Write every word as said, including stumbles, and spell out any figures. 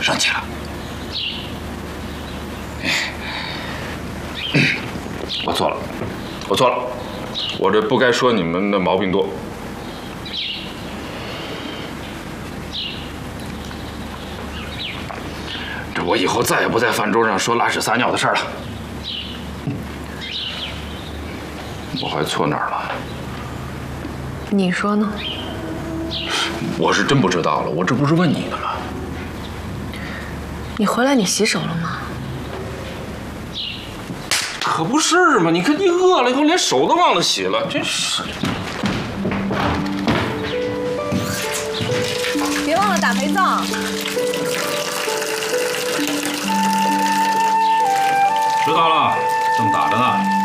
生气了。我错了，我错了，我这不该说你们的毛病多。这我以后再也不在饭桌上说拉屎撒尿的事儿了。我还错哪儿了？ 你说呢？ 我是真不知道了，我这不是问你的吗？ 你回来你洗手了吗？ 可不是嘛！你看你饿了以后连手都忘了洗了，真是。 别忘了打肥皂。 知道了，正打着呢。